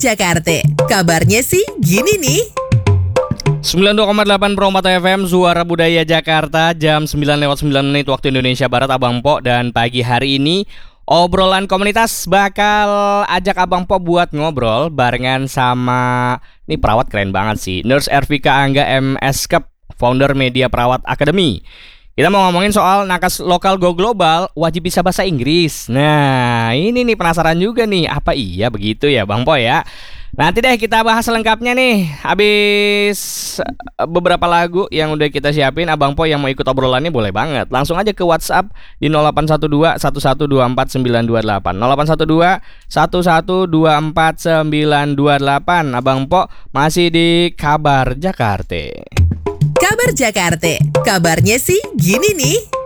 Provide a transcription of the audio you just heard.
Jakarta, kabarnya sih gini nih. 92,8 Pro 4 FM Suara Budaya Jakarta. Jam 9:09 waktu Indonesia Barat, Abang Po. Dan pagi hari ini obrolan komunitas bakal ajak Abang Po buat ngobrol barengan sama, ini perawat keren banget sih, Nurse Ervika Angga MSkep, founder Media Perawat Academy. Kita mau ngomongin soal nakes lokal go global wajib bisa bahasa Inggris. Nah, ini nih penasaran juga nih, apa iya begitu ya Bang Po ya? Nanti deh kita bahas lengkapnya nih habis beberapa lagu yang udah kita siapin. Abang Po yang mau ikut obrolannya boleh banget. Langsung aja ke WhatsApp di 0812 1124 928. 0812 1124 928. Abang Po masih di Kabar Jakarta. Kabar Jakarta, kabarnya sih gini nih.